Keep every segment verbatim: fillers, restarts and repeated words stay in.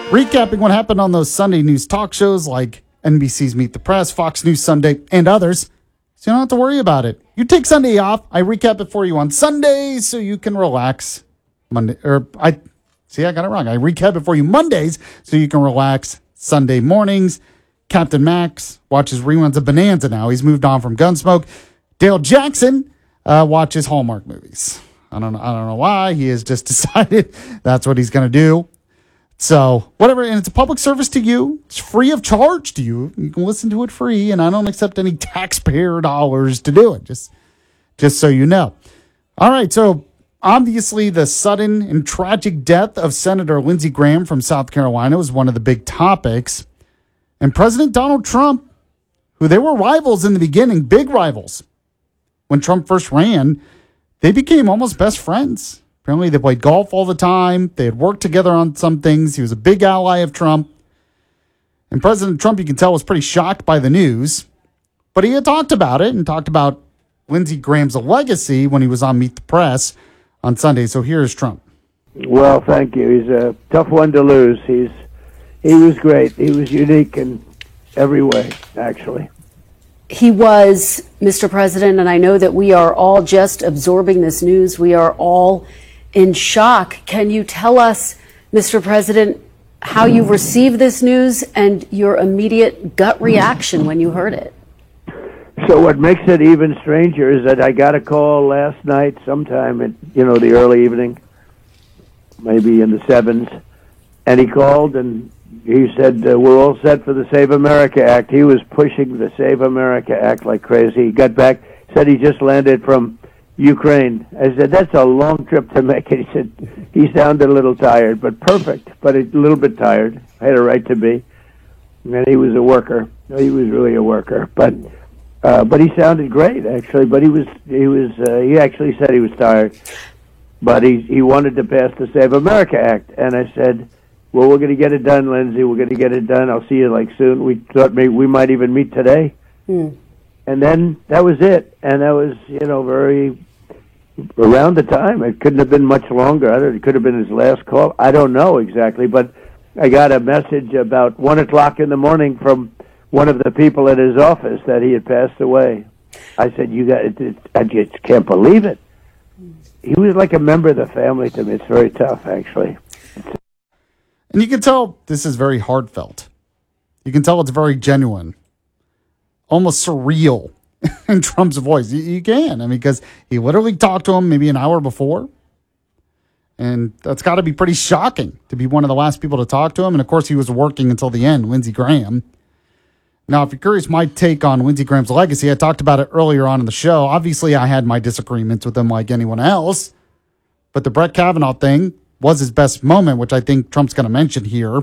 Recapping what happened on those Sunday news talk shows like N B C's Meet the Press, Fox News Sunday, and others. So you don't have to worry about it. You take Sunday off. I recap it for you on Sundays so you can relax. Monday, or I see, I got it wrong. I recap it for you Mondays so you can relax Sunday mornings. Captain Max watches reruns of Bonanza now. He's moved on from Gunsmoke. Dale Jackson uh, watches Hallmark movies. I don't know. I don't know why. He has just decided that's what he's going to do. So whatever, and it's a public service to you. It's free of charge to you. You can listen to it free, and I don't accept any taxpayer dollars to do it. Just, just so you know. All right. So obviously, the sudden and tragic death of Senator Lindsey Graham from South Carolina was one of the big topics. And President Donald Trump, who they were rivals in the beginning, big rivals. When Trump first ran, they became almost best friends. Apparently, they played golf all the time. They had worked together on some things. He was a big ally of Trump. And President Trump, you can tell, was pretty shocked by the news. But he had talked about it and talked about Lindsey Graham's legacy when he was on Meet the Press on Sunday. So here's Trump. Well, thank you. He's a tough one to lose. He's He was great. He was unique in every way, actually. He was, Mister President, and I know that we are all just absorbing this news. We are all in shock. Can you tell us, Mister President, how you received this news and your immediate gut reaction when you heard it? So what makes it even stranger is that I got a call last night sometime at, you know, the early evening, maybe in the sevens, and he called and he said, uh, we're all set for the Save America Act. He was pushing the Save America Act like crazy. He got back, said he just landed from Ukraine. I said, that's a long trip to make. He said, he sounded a little tired, but perfect, but a little bit tired. I had a right to be. And he was a worker. He was really a worker. But uh, but he sounded great, actually. But he was, he was, uh, he actually said he was tired. But he, he wanted to pass the Save America Act. And I said, well, we're going to get it done, Lindsey. We're going to get it done. I'll see you like soon. We thought maybe we might even meet today. Hmm. And then that was it. And that was, you know, very around the time. It couldn't have been much longer. I don't, it could have been his last call. I don't know exactly. But I got a message about one o'clock in the morning from one of the people at his office that he had passed away. I said, you got it, it, I just can't believe it. He was like a member of the family to me. It's very tough, actually. And you can tell this is very heartfelt. You can tell it's very genuine, almost surreal in Trump's voice. You, you can, I mean, because he literally talked to him maybe an hour before. And that's got to be pretty shocking to be one of the last people to talk to him. And of course, he was working until the end, Lindsey Graham. Now, if you're curious, my take on Lindsey Graham's legacy, I talked about it earlier on in the show. Obviously, I had my disagreements with him like anyone else. But the Brett Kavanaugh thing was his best moment, which I think Trump's going to mention here.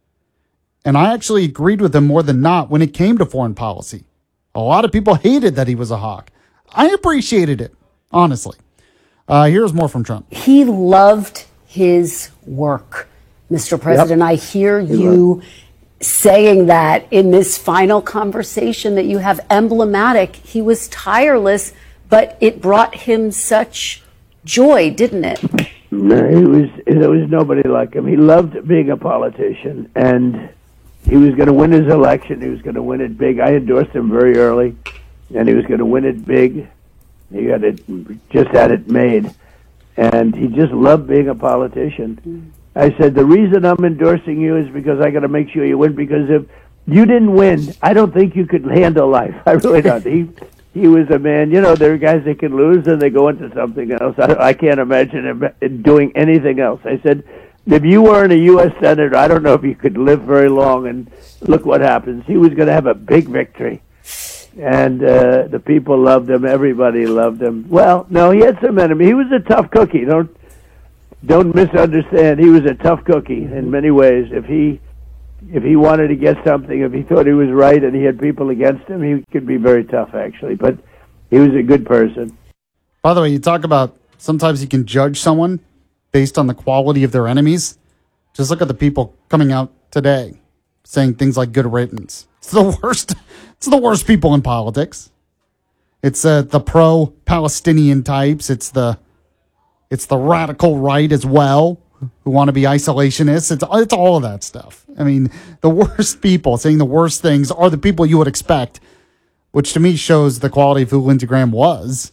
And I actually agreed with him more than not when it came to foreign policy. A lot of people hated that he was a hawk. I appreciated it, honestly. Uh, here's more from Trump. He loved his work, Mister President. Yep. I hear you saying that in this final conversation that you have emblematic. He was tireless, but it brought him such joy, didn't it? No, he was, there was nobody like him. He loved being a politician, and he was going to win his election. He was going to win it big. I endorsed him very early, and he was going to win it big. He got it, just had it made, and he just loved being a politician. Mm. I said, the reason I'm endorsing you is because I got to make sure you win, because if you didn't win, I don't think you could handle life. I really don't. He he was a man, you know, there are guys that can lose and they go into something else. I, I can't imagine him doing anything else. I said, if you weren't a U S Senator, I don't know if you could live very long, and look what happens. He was going to have a big victory. And uh, the people loved him. Everybody loved him. Well, no, he had some enemies. He was a tough cookie. Don't don't misunderstand. He was a tough cookie in many ways. If he if he wanted to get something, if he thought he was right and he had people against him, he could be very tough, actually. But he was a good person. By the way, you talk about sometimes you can judge someone based on the quality of their enemies. Just look at the people coming out today saying things like good riddance. It's the worst. It's the worst people in politics. It's uh, the pro-Palestinian types. It's the it's the radical right as well, who want to be isolationists. It's, it's all of that stuff. I mean, the worst people saying the worst things are the people you would expect, which to me shows the quality of who Lindsey Graham was.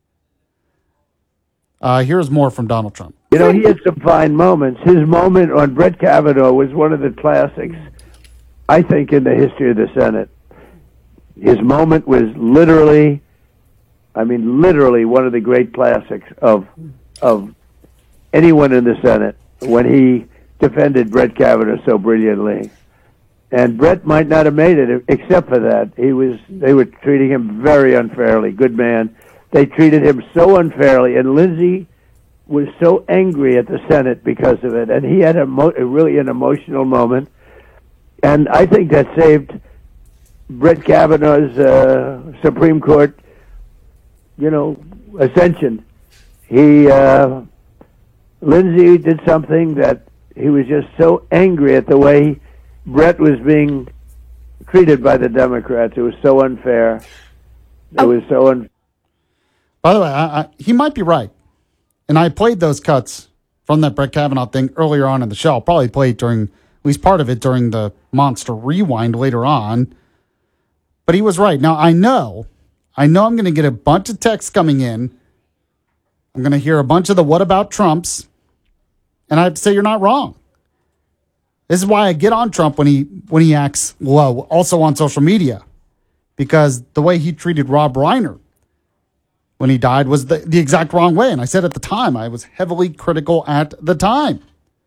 Uh, here's more from Donald Trump. You know, he had some fine moments. His moment on Brett Kavanaugh was one of the classics, I think, in the history of the Senate. His moment was literally, I mean, literally one of the great classics of of anyone in the Senate when he defended Brett Kavanaugh so brilliantly. And Brett might not have made it except for that. He was they were treating him very unfairly. Good man. They treated him so unfairly, and Lindsey was so angry at the Senate because of it, and he had a, mo- really an emotional moment. And I think that saved Brett Kavanaugh's uh, Supreme Court, you know, ascension. He, uh, Lindsey did something that he was just so angry at the way Brett was being treated by the Democrats. It was so unfair. It oh. was so unfair. By the way, I, I, he might be right. And I played those cuts from that Brett Kavanaugh thing earlier on in the show. I'll probably play it during, at least part of it during the Monster Rewind later on. But he was right. Now, I know, I know I'm going to get a bunch of texts coming in. I'm going to hear a bunch of the what about Trumps. And I have to say you're not wrong. This is why I get on Trump when he when he acts low, also on social media. Because the way he treated Rob Reiner when he died was the, the exact wrong way. And I said at the time, I was heavily critical at the time.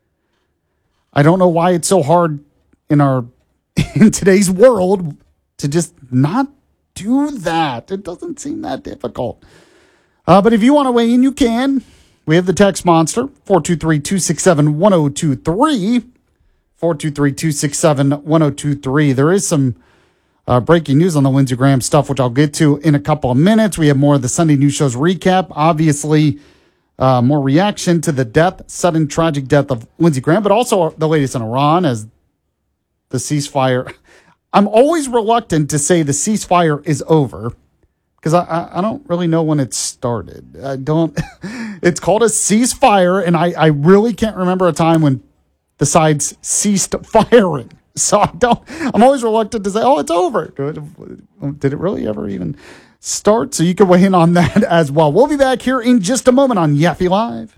I don't know why it's so hard in our in today's world to just not do that. It doesn't seem that difficult. Uh, but if you want to weigh in, you can. We have the text monster, four two three, two six seven, one zero two three. four two three, two six seven, one zero two three. There is some uh, breaking news on the Lindsey Graham stuff, which I'll get to in a couple of minutes. We have more of the Sunday News Show's recap. Obviously, uh, more reaction to the death, sudden tragic death of Lindsey Graham, but also the latest in Iran as the ceasefire. I'm always reluctant to say the ceasefire is over because I, I, I don't really know when it started. I don't. It's called a ceasefire, and I, I really can't remember a time when the sides ceased firing. So I don't, I'm always reluctant to say, oh, it's over. Did it really ever even start? So you can weigh in on that as well. We'll be back here in just a moment on Yaffe Live.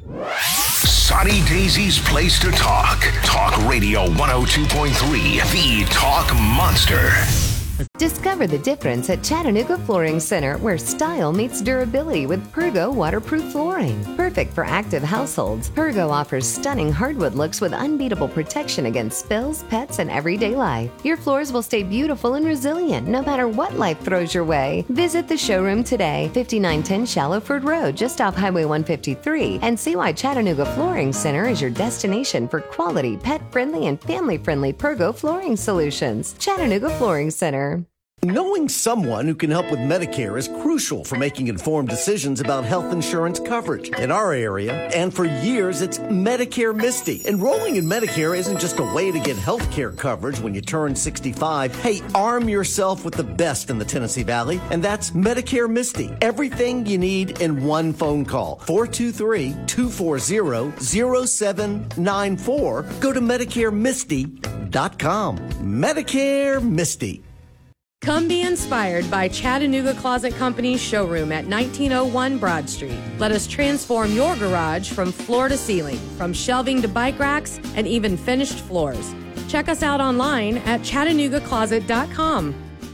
Sonny Daisy's place to talk. Talk Radio one oh two point three, the Talk Monster. Discover the difference at Chattanooga Flooring Center, where style meets durability with Pergo waterproof flooring. Perfect for active households, Pergo offers stunning hardwood looks with unbeatable protection against spills, pets, and everyday life. Your floors will stay beautiful and resilient no matter what life throws your way. Visit the showroom today, fifty-nine ten Shallowford Road, just off Highway one fifty-three, and see why Chattanooga Flooring Center is your destination for quality, pet-friendly, and family-friendly Pergo flooring solutions. Chattanooga Flooring Center. Knowing someone who can help with Medicare is crucial for making informed decisions about health insurance coverage. In our area, and for years, it's Medicare Misty. Enrolling in Medicare isn't just a way to get health care coverage when you turn sixty-five. Hey, arm yourself with the best in the Tennessee Valley, and that's Medicare Misty. Everything you need in one phone call. four two three, two four zero, zero seven nine four. Go to Medicare Misty dot com. Medicare Misty. Come be inspired by Chattanooga Closet Company's showroom at nineteen oh one Broad Street. Let us transform your garage from floor to ceiling, from shelving to bike racks, and even finished floors. Check us out online at Chattanooga Closet dot com.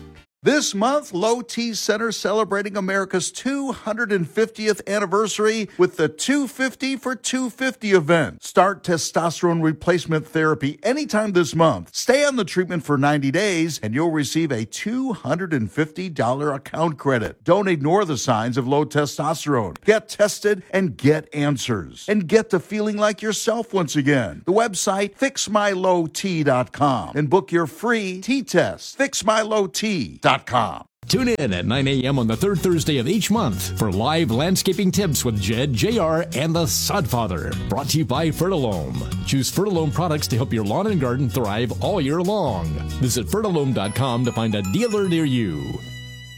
This month, Low T Center celebrating America's two hundred fiftieth anniversary with the two fifty for two fifty event. Start testosterone replacement therapy anytime this month. Stay on the treatment for ninety days and you'll receive a two hundred fifty dollars account credit. Don't ignore the signs of low testosterone. Get tested and get answers. And get to feeling like yourself once again. The website, fix my low t dot com, and book your free T-test. fix my low t dot com. Tune in at nine a.m. on the third Thursday of each month for live landscaping tips with Jed, J R, and the Sodfather. Brought to you by Fertilome. Choose Fertilome products to help your lawn and garden thrive all year long. Visit Fertilome dot com to find a dealer near you.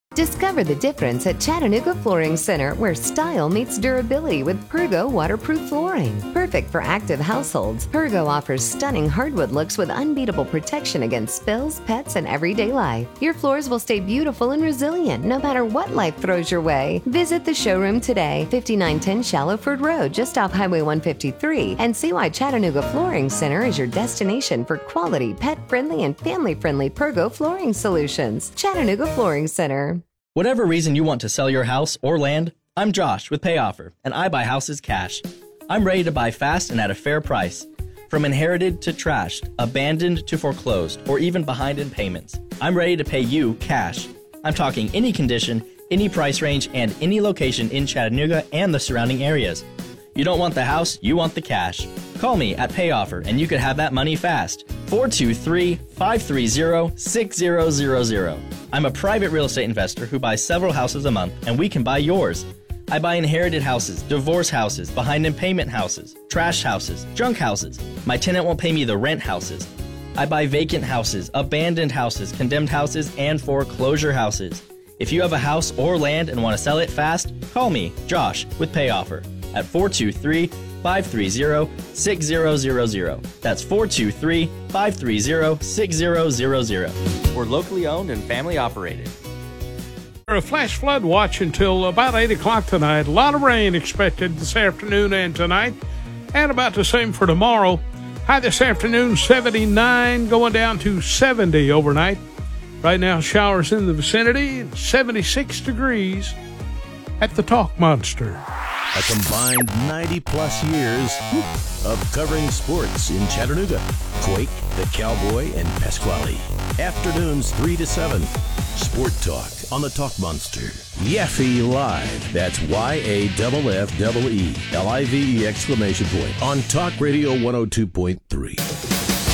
Discover the difference at Chattanooga Flooring Center, where style meets durability with Pergo waterproof flooring. Perfect for active households, Pergo offers stunning hardwood looks with unbeatable protection against spills, pets, and everyday life. Your floors will stay beautiful and resilient no matter what life throws your way. Visit the showroom today, fifty-nine ten Shallowford Road, just off Highway one fifty-three, and see why Chattanooga Flooring Center is your destination for quality, pet-friendly, and family-friendly Pergo flooring solutions. Chattanooga Flooring Center. Whatever reason you want to sell your house or land, I'm Josh with PayOffer, and I buy houses cash. I'm ready to buy fast and at a fair price. From inherited to trashed, abandoned to foreclosed, or even behind in payments, I'm ready to pay you cash. I'm talking any condition, any price range, and any location in Chattanooga and the surrounding areas. You don't want the house, you want the cash. Call me at PayOffer and you could have that money fast. four two three, five three zero, six zero zero zero. I'm a private real estate investor who buys several houses a month, and we can buy yours. I buy inherited houses, divorce houses, behind in payment houses, trash houses, junk houses. My tenant won't pay me the rent houses. I buy vacant houses, abandoned houses, condemned houses, and foreclosure houses. If you have a house or land and want to sell it fast, call me, Josh, with PayOffer at four two three, five three zero, six zero zero zero. That's four two three, five three zero, six zero zero zero. We're locally owned and family operated. A flash flood watch until about eight o'clock tonight. A lot of rain expected this afternoon and tonight, and about the same for tomorrow. High this afternoon, seventy-nine, going down to seventy overnight. Right now, showers in the vicinity, seventy-six degrees at the Talk Monster. A combined ninety-plus years of covering sports in Chattanooga, Quake, the Cowboy, and Pasquale. Afternoons three to seven. Sport Talk on the Talk Monster. Yaffe Live. That's Y A F F E E L I V E exclamation point on Talk Radio one oh two point three.